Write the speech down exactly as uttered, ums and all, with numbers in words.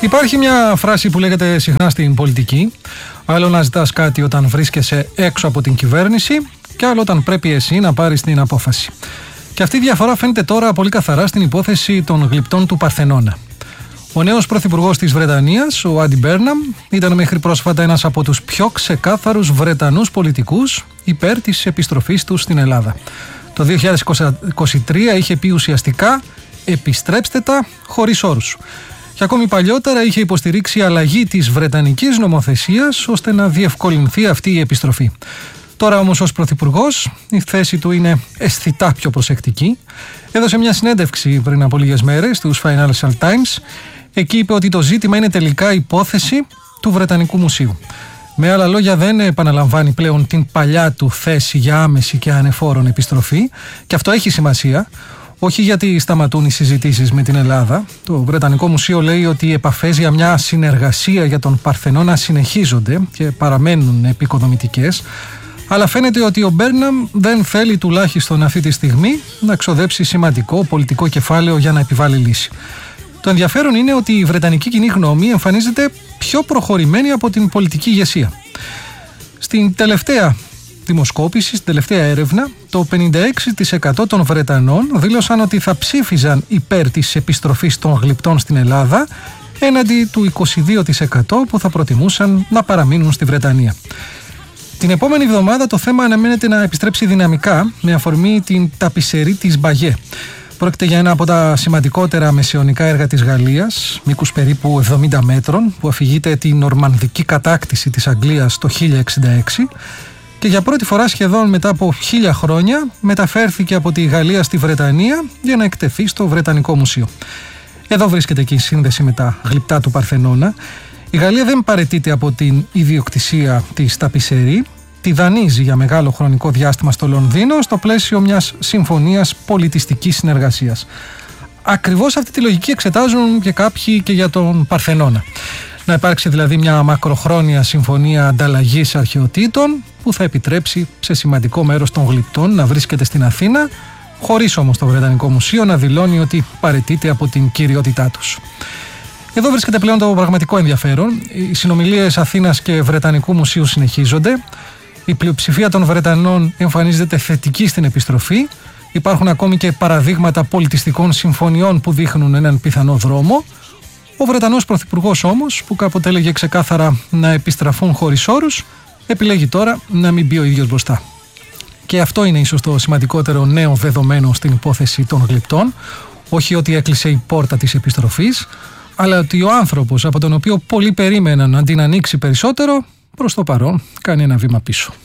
Υπάρχει μια φράση που λέγεται συχνά στην πολιτική: άλλο να ζητάς κάτι όταν βρίσκεσαι έξω από την κυβέρνηση, και άλλο όταν πρέπει εσύ να πάρεις την απόφαση. Και αυτή η διαφορά φαίνεται τώρα πολύ καθαρά στην υπόθεση των γλυπτών του Παρθενώνα. Ο νέος πρωθυπουργός της Βρετανίας, ο Άντι Μπέρναμ, ήταν μέχρι πρόσφατα ένας από τους πιο ξεκάθαρους Βρετανούς πολιτικούς υπέρ της επιστροφής τους στην Ελλάδα. Το δύο χιλιάδες είκοσι τρία είχε πει ουσιαστικά «επιστρέψτε τα χωρίς όρους». Και ακόμη παλιότερα είχε υποστηρίξει αλλαγή της βρετανικής νομοθεσίας ώστε να διευκολυνθεί αυτή η επιστροφή. Τώρα όμως ως πρωθυπουργός η θέση του είναι αισθητά πιο προσεκτική. Έδωσε μια συνέντευξη πριν από λίγες μέρες στους Financial Times. Εκεί είπε ότι το ζήτημα είναι τελικά υπόθεση του Βρετανικού Μουσείου. Με άλλα λόγια, δεν επαναλαμβάνει πλέον την παλιά του θέση για άμεση και ανεφόρον επιστροφή, και αυτό έχει σημασία. Όχι γιατί σταματούν οι συζητήσεις με την Ελλάδα. Το Βρετανικό Μουσείο λέει ότι οι επαφές για μια συνεργασία για τον Παρθενώνα συνεχίζονται και παραμένουν επικοδομητικές. Αλλά φαίνεται ότι ο Μπέρναμ δεν θέλει, τουλάχιστον αυτή τη στιγμή, να ξοδέψει σημαντικό πολιτικό κεφάλαιο για να επιβάλλει λύση. Το ενδιαφέρον είναι ότι η βρετανική κοινή γνώμη εμφανίζεται πιο προχωρημένη από την πολιτική ηγεσία. Στην τελευταία δημοσκόπηση, στην τελευταία έρευνα, το πενήντα έξι τοις εκατό των Βρετανών δήλωσαν ότι θα ψήφιζαν υπέρ της επιστροφής των γλυπτών στην Ελλάδα, έναντι του είκοσι δύο τοις εκατό που θα προτιμούσαν να παραμείνουν στη Βρετανία. Την επόμενη εβδομάδα το θέμα αναμένεται να επιστρέψει δυναμικά με αφορμή την ταπισερή της Μπαγιέ. Πρόκειται για ένα από τα σημαντικότερα μεσαιωνικά έργα της Γαλλίας, μήκους περίπου εβδομήντα μέτρων, που αφηγείται την νορμανδική κατάκτηση της Αγγλίας το χίλια εξήντα έξι και για πρώτη φορά σχεδόν μετά από χίλια χρόνια μεταφέρθηκε από τη Γαλλία στη Βρετανία για να εκτεθεί στο Βρετανικό Μουσείο. Εδώ βρίσκεται και η σύνδεση με τα γλυπτά του Παρθενώνα. Η Γαλλία δεν παραιτείται από την ιδιοκτησία της ταπισερή. Τη δανείζει για μεγάλο χρονικό διάστημα στο Λονδίνο στο πλαίσιο μιας συμφωνίας πολιτιστικής συνεργασίας. Ακριβώς αυτή τη λογική εξετάζουν και κάποιοι και για τον Παρθενώνα. Να υπάρξει δηλαδή μια μακροχρόνια συμφωνία ανταλλαγής αρχαιοτήτων που θα επιτρέψει σε σημαντικό μέρος των γλυπτών να βρίσκεται στην Αθήνα, χωρίς όμως το Βρετανικό Μουσείο να δηλώνει ότι παραιτείται από την κυριότητά τους. Εδώ βρίσκεται πλέον το πραγματικό ενδιαφέρον. Οι συνομιλίες Αθήνας και Βρετανικού Μουσείου συνεχίζονται. Η πλειοψηφία των Βρετανών εμφανίζεται θετική στην επιστροφή. Υπάρχουν ακόμη και παραδείγματα πολιτιστικών συμφωνιών που δείχνουν έναν πιθανό δρόμο. Ο Βρετανός πρωθυπουργός όμως, που κάποτε έλεγε ξεκάθαρα να επιστραφούν χωρίς όρους, επιλέγει τώρα να μην μπει ο ίδιος μπροστά. Και αυτό είναι ίσως το σημαντικότερο νέο δεδομένο στην υπόθεση των γλυπτών. Όχι ότι έκλεισε η πόρτα της επιστροφής, αλλά ότι ο άνθρωπος από τον οποίο πολλοί περίμεναν να την ανοίξει περισσότερο, προς το παρόν κάνει ένα βήμα πίσω.